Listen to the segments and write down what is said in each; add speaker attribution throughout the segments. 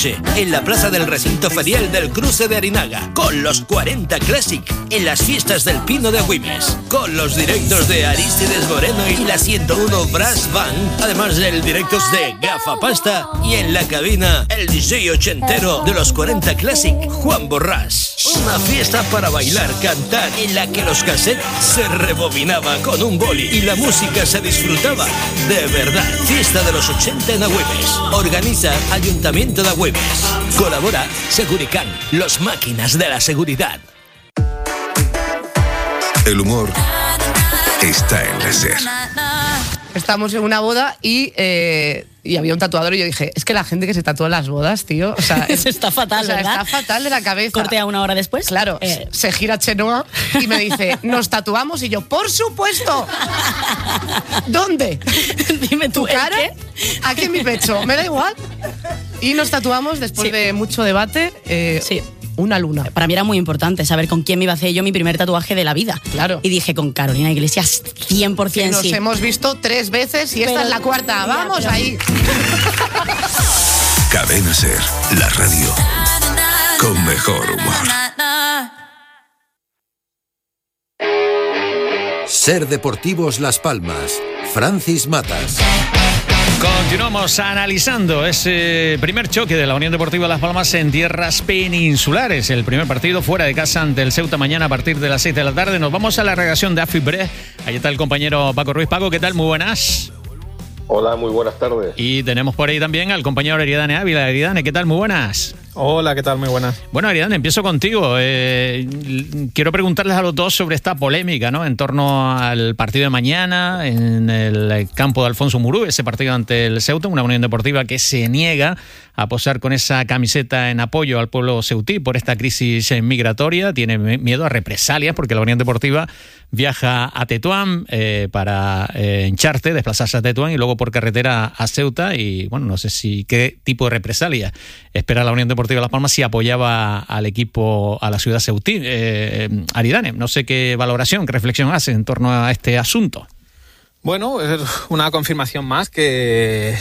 Speaker 1: en la plaza del recinto ferial del Cruce de Arinaga, con los 40 Classic, en las fiestas del Pino de Güimes, con los directos de Arístides Moreno y la 101 Brass Band, además del directos de Gafa Pasta, y en la cabina el DJ ochentero de los 40 Classic, Juan Borrás. Una fiesta para bailar, cantar, en la que los cassettes se rebobinaban con un boli y la música se disfrutaba de verdad. Fiesta de los 80 en Agüemes. Organiza Ayuntamiento de Agüemes. Colabora Securican, los máquinas de la seguridad.
Speaker 2: El humor está en la SER.
Speaker 3: Estamos en una boda y había un tatuador y yo dije, es que la gente que se tatúa en las bodas, tío, o sea,
Speaker 4: eso está fatal, ¿verdad?
Speaker 3: Está fatal de la cabeza.
Speaker 4: Cortea una hora después.
Speaker 3: Claro, se gira Chenoa y me dice, ¿nos tatuamos? Y yo, ¡por supuesto! ¿Dónde?
Speaker 4: Dime
Speaker 3: ¿Tu cara? ¿Qué? Aquí en mi pecho, me da igual. Y nos tatuamos después de mucho debate.
Speaker 4: Sí.
Speaker 3: Una luna.
Speaker 4: Para mí era muy importante saber con quién me iba a hacer yo mi primer tatuaje de la vida.
Speaker 3: Claro.
Speaker 4: Y dije, con Carolina Iglesias, 100%
Speaker 3: que nos
Speaker 4: sí.
Speaker 3: hemos visto 3 veces y esta es la cuarta. ¡Vamos ahí!
Speaker 2: Cadena SER, la radio con mejor humor.
Speaker 5: SER Deportivos Las Palmas. Francis Matas.
Speaker 6: Continuamos analizando ese primer choque de la Unión Deportiva Las Palmas en tierras peninsulares. El primer partido fuera de casa ante el Ceuta mañana a partir de las 6 de la tarde. Nos vamos a la redacción de AFIBRE. Ahí está el compañero Paco Ruiz. Paco, ¿qué tal? Muy buenas.
Speaker 7: Hola, muy buenas tardes.
Speaker 6: Y tenemos por ahí también al compañero Aridane Ávila. Aridane, ¿qué tal? Muy buenas.
Speaker 8: Hola, ¿qué tal? Muy buenas.
Speaker 6: Bueno, Aridane, empiezo contigo. Quiero preguntarles a los dos sobre esta polémica, ¿no? En torno al partido de mañana en el campo de Alfonso Murú, ese partido ante el Ceuta, una Unión Deportiva que se niega a posar con esa camiseta en apoyo al pueblo ceutí por esta crisis migratoria. Tiene miedo a represalias porque la Unión Deportiva viaja a Tetuán para en charter, desplazarse a Tetuán y luego por carretera a Ceuta. Y bueno, no sé si qué tipo de represalia espera la Unión Deportiva Las Palmas si apoyaba al equipo, a la ciudad ceutí. Aridane, no sé qué valoración, qué reflexión hace en torno a este asunto.
Speaker 8: Bueno, es una confirmación más que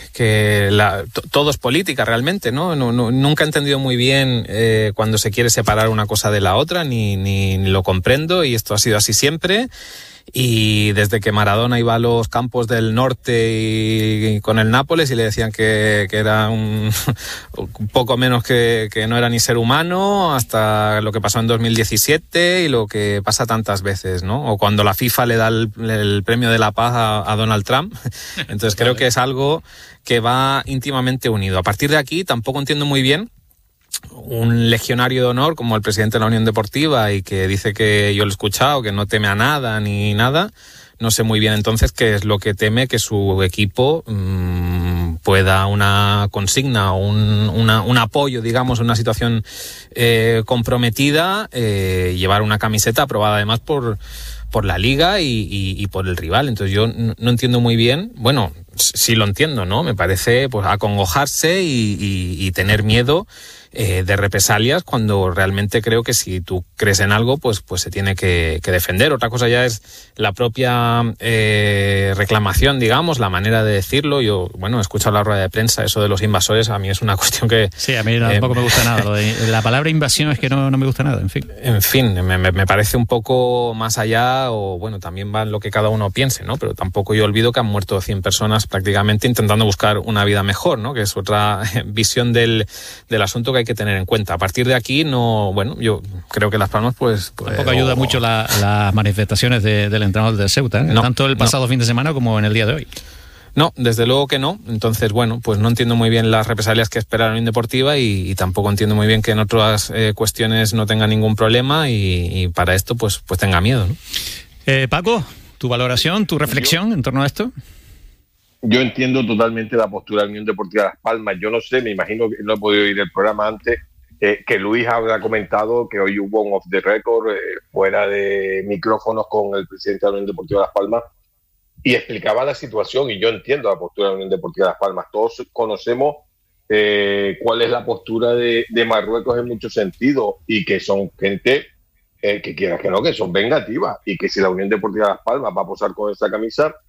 Speaker 8: todo es política realmente, ¿no? Nunca he entendido muy bien cuando se quiere separar una cosa de la otra, ni lo comprendo, y esto ha sido así siempre. Y desde que Maradona iba a los campos del norte y con el Nápoles y le decían que era un poco menos que no era ni ser humano, hasta lo que pasó en 2017 y lo que pasa tantas veces, ¿no? O cuando la FIFA le da el premio de la paz a Donald Trump. Entonces creo que es algo que va íntimamente unido. A partir de aquí tampoco entiendo muy bien un legionario de honor como el presidente de la Unión Deportiva y que dice que yo lo he escuchado, que no teme a nada ni nada. No sé muy bien entonces qué es lo que teme que su equipo pueda una consigna o un apoyo, digamos, en una situación comprometida, llevar una camiseta aprobada además por la Liga y por el rival. Entonces yo no entiendo muy bien, bueno, sí lo entiendo, ¿no? Me parece pues acongojarse y tener miedo de represalias cuando realmente creo que si tú crees en algo pues se tiene que defender. Otra cosa ya es la propia reclamación, digamos, la manera de decirlo. Yo, bueno, he escuchado la rueda de prensa, eso de los invasores, a mí es una cuestión que...
Speaker 6: Sí, a mí tampoco me gusta nada. La palabra invasión es que no me gusta nada, en fin.
Speaker 8: En fin, me parece un poco más allá, o bueno, también va en lo que cada uno piense, ¿no? Pero tampoco yo olvido que han muerto 100 personas prácticamente intentando buscar una vida mejor, ¿no? Que es otra visión del asunto que hay que tener en cuenta. A partir de aquí, no, bueno, yo creo que Las Palmas, pues
Speaker 6: tampoco ayuda mucho las manifestaciones del entrenador del Ceuta, ¿eh? Tanto el pasado fin de semana como en el día de hoy.
Speaker 8: No, desde luego que no. Entonces, bueno, pues no entiendo muy bien las represalias que espera la Unión Deportiva y tampoco entiendo muy bien que en otras cuestiones no tenga ningún problema y para esto pues tenga miedo, ¿no?
Speaker 6: Paco, tu valoración, tu reflexión en torno a esto.
Speaker 7: Yo entiendo totalmente la postura de la Unión Deportiva Las Palmas. Yo no sé, me imagino que no he podido oír el programa antes, que Luis habrá comentado que hoy hubo un off the record fuera de micrófonos con el presidente de la Unión Deportiva Las Palmas y explicaba la situación, y yo entiendo la postura de la Unión Deportiva Las Palmas. Todos conocemos cuál es la postura de Marruecos en muchos sentidos, y que son gente que quiera que no, que son vengativas, y que si la Unión Deportiva Las Palmas va a posar con esa camisa,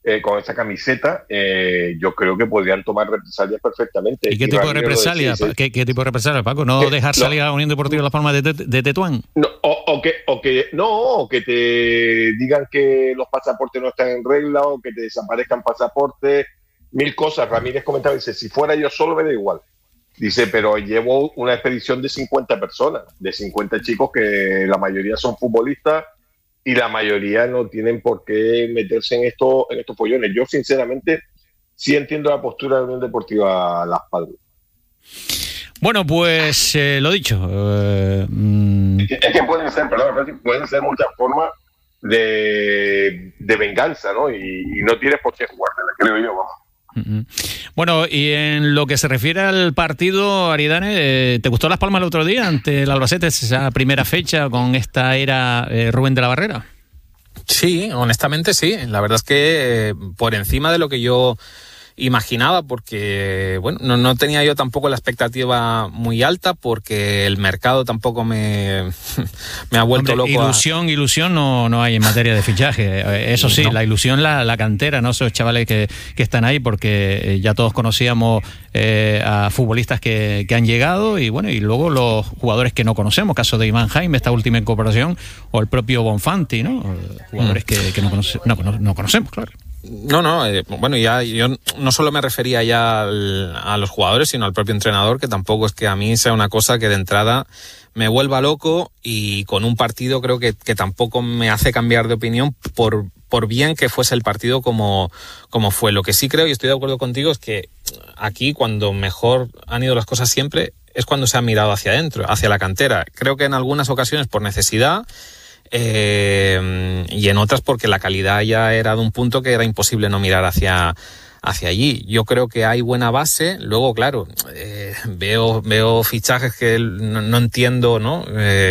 Speaker 7: con esa camiseta, yo creo que podrían tomar represalias perfectamente.
Speaker 6: ¿Y qué tipo de represalias? ¿Qué tipo de represalias, Paco? ¿No dejar salir a la Unión Deportiva Las Palmas de Tetuán?
Speaker 7: No, o que te digan que los pasaportes no están en regla, o que te desaparezcan pasaportes, 1000 cosas. Ramírez comentaba, dice, si fuera yo solo me da igual. Dice, pero llevo una expedición de 50 personas, de 50 chicos que la mayoría son futbolistas, y la mayoría no tienen por qué meterse en estos pollones. Yo, sinceramente, sí entiendo la postura de la Unión Deportiva Las Palmas.
Speaker 6: Bueno, pues lo dicho.
Speaker 7: Es que pueden ser muchas formas de venganza, ¿no? Y no tienes por qué jugártela, creo yo, vamos.
Speaker 6: Bueno, y en lo que se refiere al partido, Aridane, ¿te gustó Las Palmas el otro día ante el Albacete, esa primera fecha con esta era Rubén de la Barrera?
Speaker 8: Sí, honestamente sí. La verdad es que por encima de lo que yo imaginaba, porque bueno, no tenía yo tampoco la expectativa muy alta, porque el mercado tampoco me ha vuelto loco.
Speaker 6: Ilusión no hay en materia de fichaje. Eso sí, no. La ilusión la cantera, no esos chavales que están ahí, porque ya todos conocíamos a futbolistas que han llegado, y bueno, y luego los jugadores que no conocemos, caso de Iván Jaime, esta última incorporación, o el propio Bonfanti, ¿no? Jugadores que no conocemos, claro.
Speaker 8: Bueno, ya yo no solo me refería ya a los jugadores, sino al propio entrenador, que tampoco es que a mí sea una cosa que de entrada me vuelva loco, y con un partido creo que tampoco me hace cambiar de opinión por bien que fuese el partido como fue. Lo que sí creo, y estoy de acuerdo contigo, es que aquí cuando mejor han ido las cosas siempre es cuando se ha mirado hacia adentro, hacia la cantera. Creo que en algunas ocasiones por necesidad, y en otras porque la calidad ya era de un punto que era imposible no mirar hacia allí. Yo creo que hay buena base. Luego, claro, veo fichajes que no entiendo, ¿no?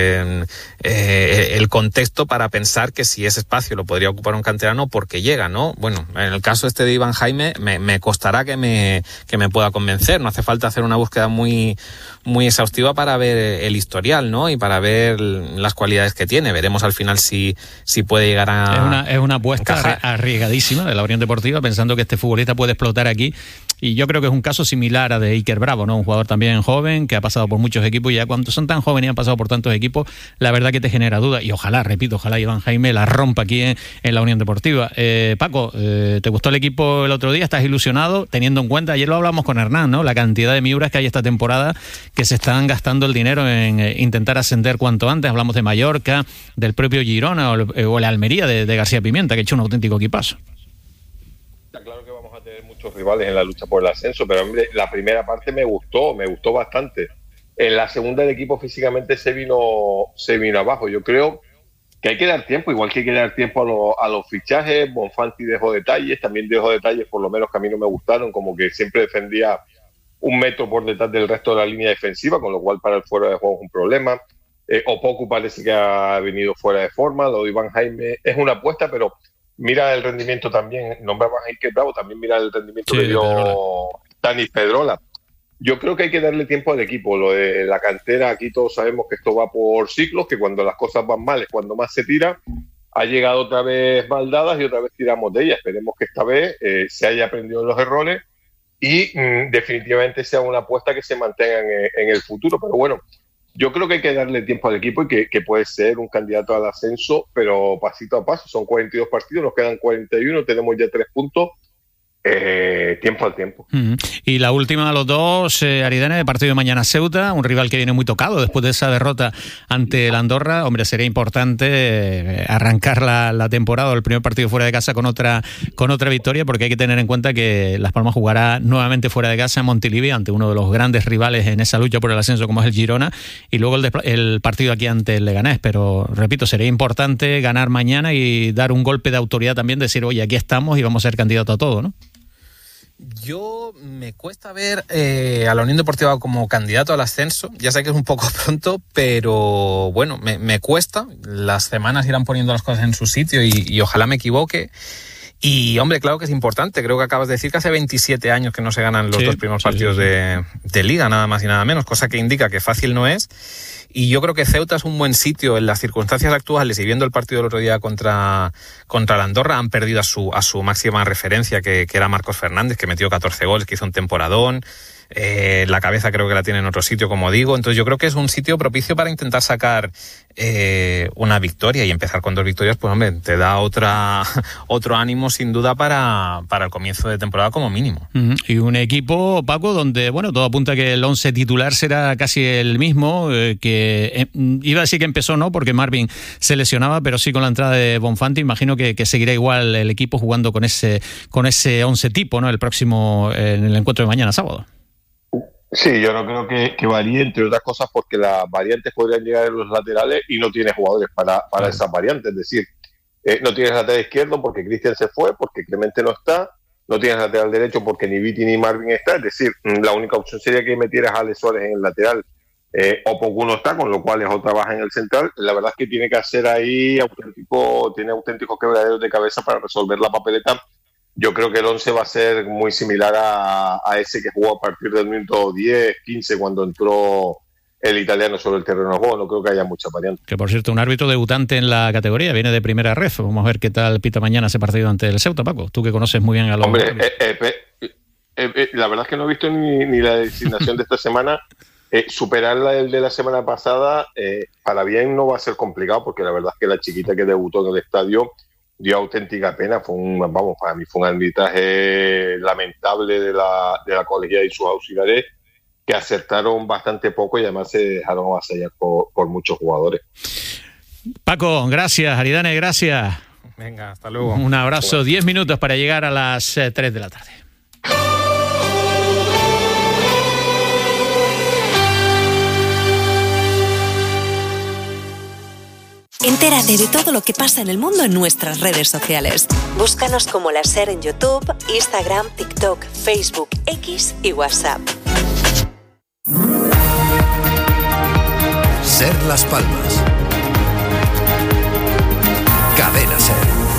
Speaker 8: El contexto para pensar que si ese espacio lo podría ocupar un canterano porque llega, ¿no? Bueno, en el caso de Iván Jaime me costará que me pueda convencer. No hace falta hacer una búsqueda muy exhaustiva para ver el historial, ¿no? Y para ver las cualidades que tiene. Veremos al final si puede llegar a...
Speaker 6: Es una apuesta arriesgadísima de la Unión Deportiva, pensando que este futbolista puede explotar aquí, y yo creo que es un caso similar a de Iker Bravo, ¿no? Un jugador también joven que ha pasado por muchos equipos, y ya cuando son tan jóvenes y han pasado por tantos equipos, la verdad que te genera dudas, y ojalá Iván Jaime la rompa aquí en la Unión Deportiva. Paco, ¿te gustó el equipo el otro día? ¿Estás ilusionado? Teniendo en cuenta, ayer lo hablamos con Hernán, ¿no? La cantidad de miuras que hay esta temporada, que se están gastando el dinero en intentar ascender cuanto antes. Hablamos de Mallorca, del propio Girona o la Almería de García Pimienta, que ha hecho un auténtico equipazo.
Speaker 7: Está claro que vamos a tener muchos rivales en la lucha por el ascenso, pero hombre, la primera parte me gustó bastante. En la segunda el equipo físicamente se vino abajo. Yo creo que hay que dar tiempo, igual que hay que dar tiempo a los fichajes. Bonfanti dejó detalles por lo menos que a mí no me gustaron, como que siempre defendía un metro por detrás del resto de la línea defensiva, con lo cual para el fuera de juego es un problema. Opoku parece que ha venido fuera de forma. Lo de Iván Jaime es una apuesta, pero mira el rendimiento también, nombraba a Iker Bravo, también mira el rendimiento que dio Tanis Pedrola. Yo creo que hay que darle tiempo al equipo. Lo de la cantera, aquí todos sabemos que esto va por ciclos, que cuando las cosas van mal es cuando más se tira. Ha llegado otra vez mal dadas y otra vez tiramos de ella. Esperemos que esta vez se haya aprendido de los errores y definitivamente sea una apuesta que se mantenga en el futuro. Pero bueno, yo creo que hay que darle tiempo al equipo y que puede ser un candidato al ascenso, pero pasito a paso. Son 42 partidos, nos quedan 41, tenemos ya 3 puntos. Tiempo al tiempo.
Speaker 6: Y la última de los dos, Aridane, de partido de mañana Ceuta, un rival que viene muy tocado después de esa derrota ante el Andorra. Hombre, sería importante arrancar la temporada, el primer partido fuera de casa con otra victoria, porque hay que tener en cuenta que Las Palmas jugará nuevamente fuera de casa en Montilivi ante uno de los grandes rivales en esa lucha por el ascenso como es el Girona, y luego el partido aquí ante el Leganés. Pero repito, sería importante ganar mañana y dar un golpe de autoridad también, decir, oye, aquí estamos y vamos a ser candidatos a todo, ¿no?
Speaker 8: Yo me cuesta ver a la Unión Deportiva como candidato al ascenso. Ya sé que es un poco pronto, pero bueno, me cuesta. Las semanas irán poniendo las cosas en su sitio y ojalá me equivoque. Y, hombre, claro que es importante. Creo que acabas de decir que hace 27 años que no se ganan los dos primeros partidos de Liga, nada más y nada menos, cosa que indica que fácil no es. Y yo creo que Ceuta es un buen sitio en las circunstancias actuales, y viendo el partido del otro día contra la Andorra, han perdido a su máxima referencia, que era Marcos Fernández, que metió 14 goles, que hizo un temporadón. La cabeza creo que la tiene en otro sitio, como digo. Entonces yo creo que es un sitio propicio para intentar sacar una victoria, y empezar con 2 victorias, pues hombre, te da otro ánimo sin duda para el comienzo de temporada como mínimo.
Speaker 6: Y un equipo, Paco, donde bueno, todo apunta a que el 11 titular será casi el mismo, que iba a decir que empezó, no, porque Marvin se lesionaba, pero sí con la entrada de Bonfanti. Imagino que seguirá igual el equipo jugando con ese 11 tipo, ¿no? El próximo, en el encuentro de mañana sábado.
Speaker 7: Sí, yo no creo que varíe, entre otras cosas porque las variantes podrían llegar en los laterales y no tiene jugadores para esas variantes. Es decir, no tienes lateral izquierdo porque Cristian se fue, porque Clemente no está, no tienes lateral derecho porque ni Viti ni Marvin está. Es decir, la única opción sería que metieras a Ale Suárez en el lateral, o Poco no está, con lo cual es otra baja en el central. La verdad es que tiene que hacer ahí auténticos quebraderos de cabeza para resolver la papeleta. Yo creo que el 11 va a ser muy similar a ese que jugó a partir del minuto 10, 15, cuando entró el italiano sobre el terreno de juego. No creo que haya mucha variante. Que,
Speaker 6: por cierto, un árbitro debutante en la categoría, viene de primera ref. Vamos a ver qué tal pita mañana ese partido ante el Ceuta, Paco. Tú que conoces muy bien a los...
Speaker 7: Hombre, la verdad es que no he visto ni la designación de esta semana. Superar el de la semana pasada, para bien no va a ser complicado, porque la verdad es que la chiquita que debutó en el estadio dio auténtica pena. Para mí fue un arbitraje lamentable de la colegiada y sus auxiliares, que acertaron bastante poco y además se dejaron avasallar por muchos jugadores.
Speaker 6: Paco, gracias. Aridane, gracias.
Speaker 8: Venga, hasta luego.
Speaker 6: Un abrazo. 10 minutos para llegar a las 3 de la tarde.
Speaker 9: Entérate de todo lo que pasa en el mundo en nuestras redes sociales. Búscanos como La SER en YouTube, Instagram, TikTok, Facebook, X y WhatsApp.
Speaker 5: SER Las Palmas. Cadena SER.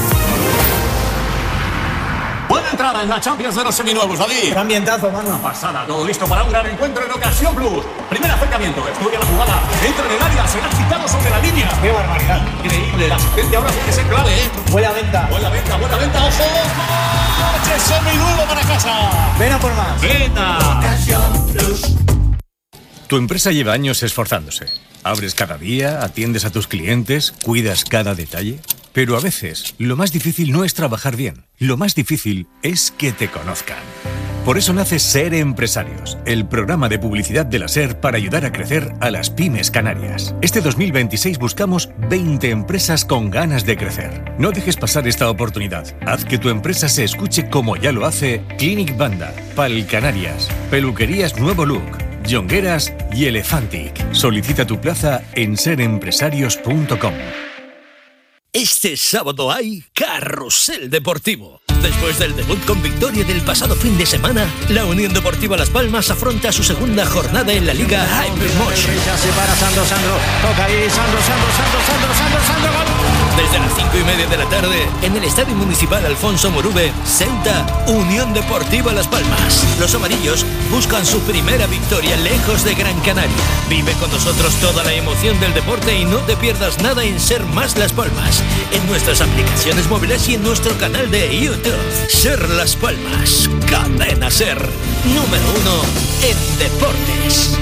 Speaker 10: Buena entrada en la Champions de los seminuevos, David.
Speaker 11: Gran ambientazo, mano.
Speaker 10: Una pasada, todo listo para un gran encuentro en Ocasión Plus. Primer acercamiento, estudia la jugada, entra en el área, será quitado sobre la línea.
Speaker 11: ¡Qué barbaridad!
Speaker 10: Increíble, la asistencia ahora tiene que ser clave, ¿eh?
Speaker 11: Buena venta,
Speaker 10: ojo. ¡Coche seminuevo para casa!
Speaker 11: Ven a por más.
Speaker 10: Venga. Ocasión Plus.
Speaker 12: Tu empresa lleva años esforzándose. Abres cada día, atiendes a tus clientes, cuidas cada detalle. Pero a veces, lo más difícil no es trabajar bien. Lo más difícil es que te conozcan. Por eso nace SER Empresarios, el programa de publicidad de la SER para ayudar a crecer a las pymes canarias. Este 2026 buscamos 20 empresas con ganas de crecer. No dejes pasar esta oportunidad. Haz que tu empresa se escuche como ya lo hace Clinic Banda, Pal Canarias, Peluquerías Nuevo Look, Jongueras y Elefantic. Solicita tu plaza en serempresarios.com.
Speaker 1: Este sábado hay Carrusel Deportivo. Después del debut con victoria del pasado fin de semana, la Unión Deportiva Las Palmas afronta su segunda jornada en la Liga Hypermotion.
Speaker 11: Se para Sandro, toca ahí, Sandro, gol.
Speaker 1: Desde las 5:30 de la tarde, en el Estadio Municipal Alfonso Morube, Ceuta, Unión Deportiva Las Palmas. Los amarillos buscan su primera victoria lejos de Gran Canaria. Vive con nosotros toda la emoción del deporte y no te pierdas nada en Ser Más Las Palmas, en nuestras aplicaciones móviles y en nuestro canal de YouTube. Ser Las Palmas, Cadena SER, número 1 en deportes.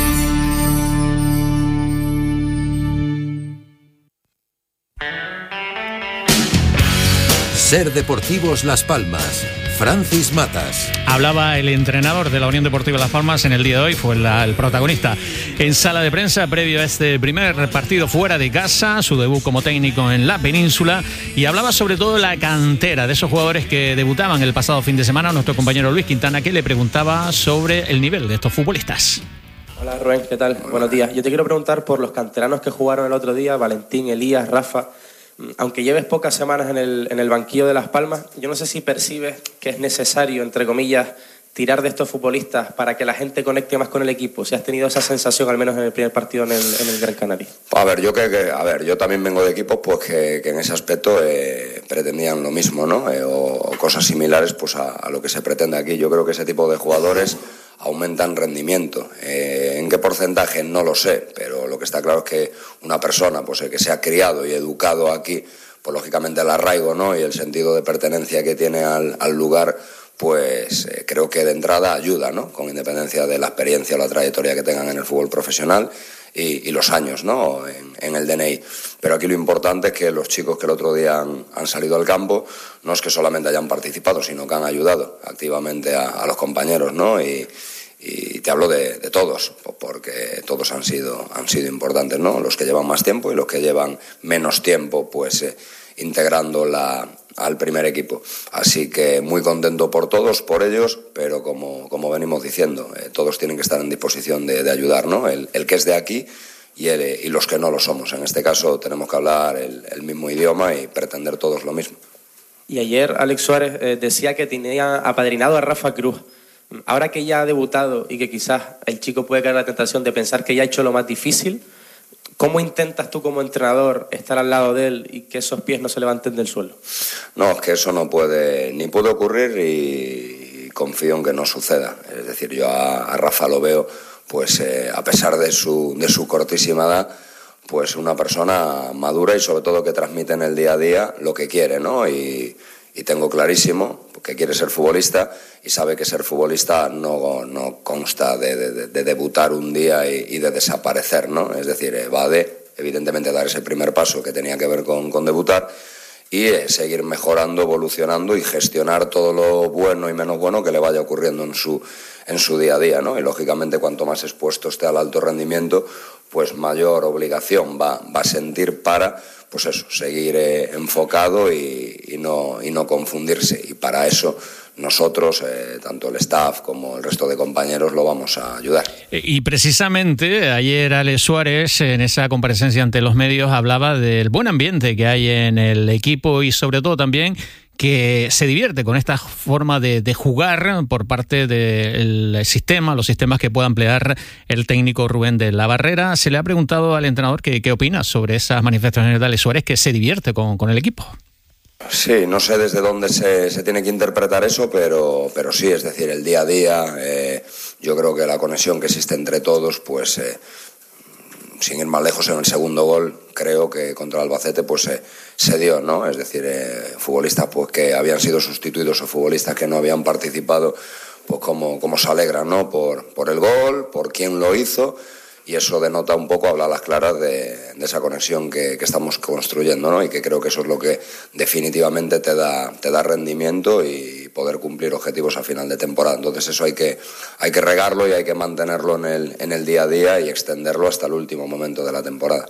Speaker 5: SER Deportivos Las Palmas. Francis Matas.
Speaker 6: Hablaba el entrenador de la Unión Deportiva Las Palmas en el día de hoy, fue el protagonista en sala de prensa previo a este primer partido fuera de casa, su debut como técnico en la península, y hablaba sobre todo de la cantera, de esos jugadores que debutaban el pasado fin de semana. Nuestro compañero Luis Quintana, que le preguntaba sobre el nivel de estos futbolistas.
Speaker 13: Hola Rubén, ¿qué tal? Buenos días. Yo te quiero preguntar por los canteranos que jugaron el otro día, Valentín, Elías, Rafa. Aunque lleves pocas semanas en el banquillo de Las Palmas, yo no sé si percibes que es necesario, entre comillas, tirar de estos futbolistas para que la gente conecte más con el equipo? ¿Si has tenido esa sensación, al menos en el primer partido en el Gran Canaria?
Speaker 14: A ver, yo también vengo de equipos pues que en ese aspecto pretendían lo mismo, ¿no? O cosas similares pues a lo que se pretende aquí. Yo creo que ese tipo de jugadores aumentan rendimiento. ¿En qué porcentaje? No lo sé, pero lo que está claro es que una persona pues que se ha criado y educado aquí, pues lógicamente el arraigo, ¿no? Y el sentido de pertenencia que tiene al lugar, pues creo que de entrada ayuda, ¿no? Con independencia de la experiencia o la trayectoria que tengan en el fútbol profesional y los años, ¿no? En el DNI. Pero aquí lo importante es que los chicos que el otro día han salido al campo no es que solamente hayan participado, sino que han ayudado activamente a los compañeros, ¿no? Y te hablo de todos, porque todos han sido importantes, ¿no? Los que llevan más tiempo y los que llevan menos tiempo, pues integrando al primer equipo. Así que muy contento por todos, por ellos, pero como venimos diciendo, todos tienen que estar en disposición de ayudar, ¿no? El que es de aquí y los que no lo somos. En este caso tenemos que hablar el mismo idioma y pretender todos lo mismo.
Speaker 13: Y ayer Alex Suárez decía que tenía apadrinado a Rafa Cruz. Ahora que ya ha debutado y que quizás el chico puede caer en la tentación de pensar que ya ha hecho lo más difícil, ¿cómo intentas tú como entrenador estar al lado de él y que esos pies no se levanten del suelo?
Speaker 14: No, es que eso no puede ocurrir y confío en que no suceda. Es decir, yo a Rafa lo veo, pues a pesar de su cortísima edad, pues una persona madura y sobre todo que transmite en el día a día lo que quiere, ¿no? Y tengo clarísimo que quiere ser futbolista y sabe que ser futbolista no consta de debutar un día y de desaparecer, ¿no? Es decir, va evidentemente dar ese primer paso que tenía que ver con debutar y seguir mejorando, evolucionando y gestionar todo lo bueno y menos bueno que le vaya ocurriendo en su día a día, ¿no? Y lógicamente cuanto más expuesto esté al alto rendimiento, pues mayor obligación va a sentir para, pues eso, seguir enfocado y no confundirse. Y para eso nosotros, tanto el staff como el resto de compañeros, lo vamos a ayudar.
Speaker 6: Y precisamente ayer Alex Suárez, en esa comparecencia ante los medios, hablaba del buen ambiente que hay en el equipo y sobre todo también que se divierte con esta forma de jugar por parte del sistema, los sistemas que pueda emplear el técnico Rubén de la Barrera. Se le ha preguntado al entrenador qué opina sobre esas manifestaciones de Alex Suárez, que se divierte con el equipo.
Speaker 14: Sí, no sé desde dónde se tiene que interpretar eso, pero sí, es decir, el día a día, yo creo que la conexión que existe entre todos, pues sin ir más lejos, en el segundo gol, creo que contra el Albacete, pues se dio, ¿no? Es decir, futbolistas pues que habían sido sustituidos o futbolistas que no habían participado, pues como se alegran, ¿no? Por el gol, por quién lo hizo, y eso denota un poco, habla a las claras de esa conexión que estamos construyendo, ¿no? Y que creo que eso es lo que definitivamente te da rendimiento y poder cumplir objetivos a final de temporada. Entonces eso hay que regarlo y hay que mantenerlo en el día a día y extenderlo hasta el último momento de la temporada.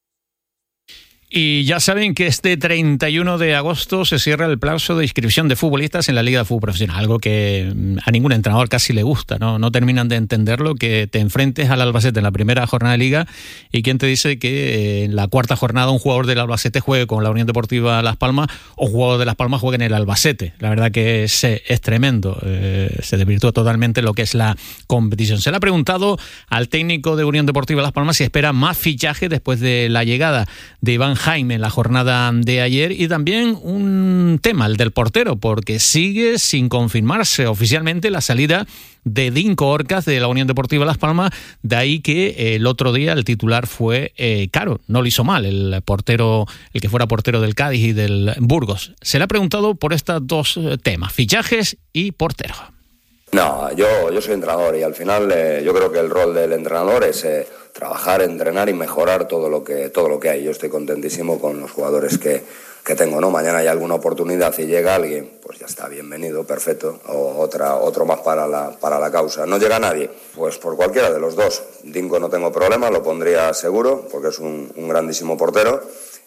Speaker 6: Y ya saben que este 31 de agosto se cierra el plazo de inscripción de futbolistas en la Liga de Fútbol Profesional, algo que a ningún entrenador casi le gusta, ¿no? No terminan de entenderlo, que te enfrentes al Albacete en la primera jornada de Liga y quién te dice que en la cuarta jornada un jugador del Albacete juegue con la Unión Deportiva Las Palmas o un jugador de Las Palmas juegue en el Albacete. La verdad que es tremendo, se desvirtúa totalmente lo que es la competición. Se le ha preguntado al técnico de Unión Deportiva Las Palmas si espera más fichaje después de la llegada de Iván Jaime en la jornada de ayer y también un tema, el del portero, porque sigue sin confirmarse oficialmente la salida de Dinko Orcaz de la Unión Deportiva Las Palmas, de ahí que el otro día el titular fue Caro, no lo hizo mal, el que fuera portero del Cádiz y del Burgos. Se le ha preguntado por estos dos temas, fichajes y portero.
Speaker 14: No, yo soy entrenador y al final yo creo que el rol del entrenador es trabajar, entrenar y mejorar todo lo que hay. Yo estoy contentísimo con los jugadores que tengo, ¿no? Mañana hay alguna oportunidad y llega alguien, pues ya está, bienvenido, perfecto, o otro más para la causa. No llega nadie, pues por cualquiera de los dos. Dinko no tengo problema, lo pondría seguro, porque es un grandísimo portero.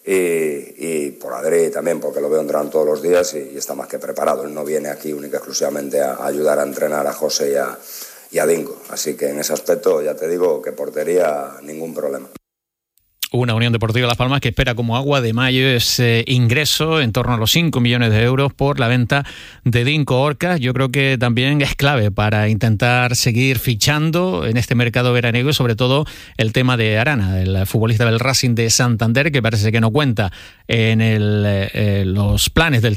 Speaker 14: Y por Adri también, porque lo veo entrenar todos los días y está más que preparado. Él no viene aquí única y exclusivamente a ayudar a entrenar a José y a Dinko. Así que en ese aspecto ya te digo que portería ningún problema.
Speaker 6: Una Unión Deportiva Las Palmas que espera como agua de mayo ese ingreso en torno a los 5 millones de euros por la venta de Dinko Orcas. Yo creo que también es clave para intentar seguir fichando en este mercado veraniego y sobre todo el tema de Arana, el futbolista del Racing de Santander, que parece que no cuenta en los planes del